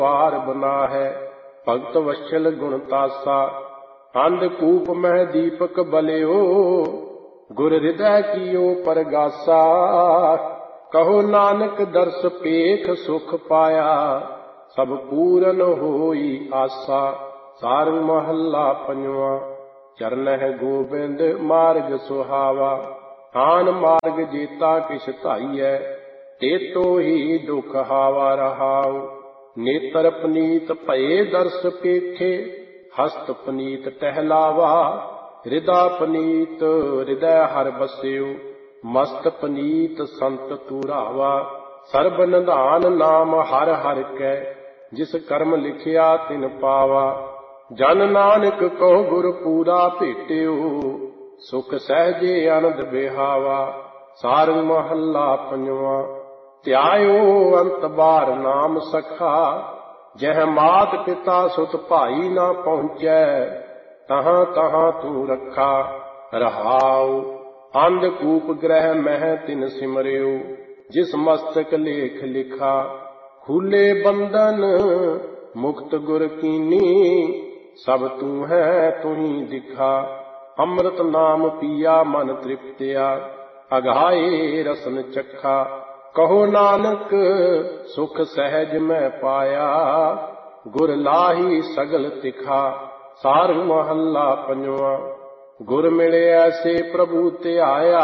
पार बना है। भगत वत्सल गुण तासा, अंधकूप मह दीपक बलियो, गुर हृदय कियो परगासा। कहो नानक दर्श पेख सुख पाया, सब पूरन होई आसा। सारंग महला पंजवा। चरण है गोबिंद मार्ग सुहावा, आन मार्ग जेता किछ धाईऐ, तेतो ही दुख हावा रहाओ। नेत्र पनीत भये दर्श पेखे, हस्त पनीत टहलावा। हृदय पनीत हृदय हर बस्यो, मस्त पनीत संत तुरावा। सर्ब निधान नाम हर हर कै, जिस कर्म लिखिया तिन पावा। जन नानक कहो गुर पूरा भेटियो, सुख सहजे आनंद बिहावा। सारंग महला पंजवा। ਧਿਆਇਓ ਅੰਤ ਬਾਰ ਨਾਮ ਸਖਾ, ਜਹ ਮਾਤ ਪਿਤਾ ਸੁਤ ਭਾਈ ਨਾ ਪਹੁੰਚੈ, ਤਹਾਂ ਤਹਾਂ ਤੂੰ ਰੱਖਾ। ਰਹਾਉ ਅੰਧਕੂਪ ਗ੍ਰਹਿ ਮਹਿ ਤਿਨ ਸਿਮਰਿਓ, ਜਿਸ ਮਸਤਕ ਲੇਖ ਲਿਖਾ। ਖੂਲੇ ਬੰਧਨ ਮੁਕਤ ਗੁਰ ਕੀਨੀ, ਸਭ ਤੂੰ ਹੈ ਤੁਹੀ ਦਿਖਾ। ਅੰਮ੍ਰਿਤ ਨਾਮ ਪੀਆ ਮਨ ਤ੍ਰਿਪਤਿਆ, ਅਘਾਏ ਰਸਨ ਚੱਖਾ। कहो नानक सुख सहज मैं पाया, गुर लाही सगल तिखा। सारंग महला पंजवा। गुर मिले ऐसे प्रभु त्याया,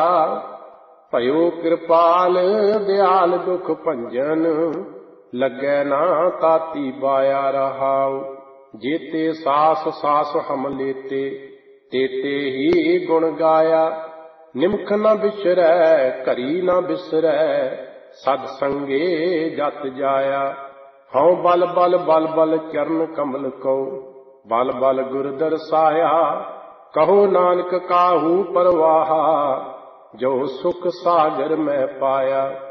भयो कृपाल दयाल दुख भंजन। लगे ना ताती बाया रहाओ, जेते सास सास हम लेते, तेते ही गुण गाया। निमख न बिसरै घरी न बिसरै, सद संगे जत जाया। हऊँ बल बल बल बल चरण कमल को, बल बल गुर दरसाया। कहो नानक काहू परवाहा, जो सुख सागर में पाया।